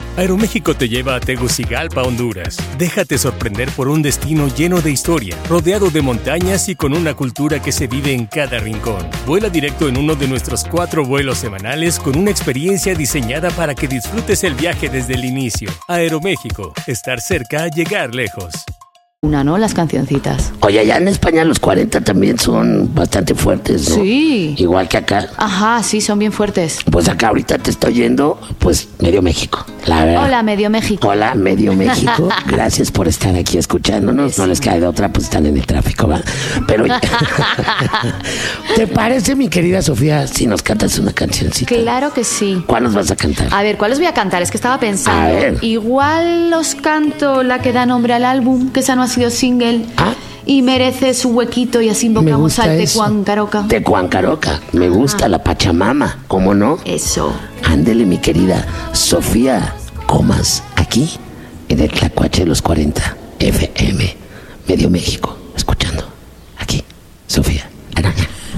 Aeroméxico te lleva a Tegucigalpa, Honduras. Déjate sorprender por un destino lleno de historia, rodeado de montañas y con una cultura que se vive en cada rincón. Vuela directo en uno de nuestros 4 vuelos semanales con una experiencia diseñada para que disfrutes el viaje desde el inicio. Aeroméxico, estar cerca, llegar lejos. ¿No? Las cancioncitas. Oye, allá en España los 40 también son bastante fuertes, ¿no? Sí. Igual que acá. Ajá, sí, son bien fuertes. Pues acá ahorita te estoy oyendo, pues, medio México, la verdad. Hola, medio México. Hola, medio México. Gracias por estar aquí escuchándonos. Sí. No les cae de otra, pues están en el tráfico, ¿va? Pero, ¿te parece, mi querida Sofía, si nos cantas una cancioncita? Claro que sí. ¿Cuál nos vas a cantar? A ver, ¿cuál os voy a cantar? Es que estaba pensando. Igual os canto la que da nombre al álbum, que esa no ha sido single. ¿Ah? Y merece su huequito y así invocamos al Tecuancaroca. Tecuancaroca, me gusta la Pachamama, ¿cómo no? Eso. Ándele, mi querida Sofía Comas, aquí en el Tlacuache de los 40 FM, Medio México.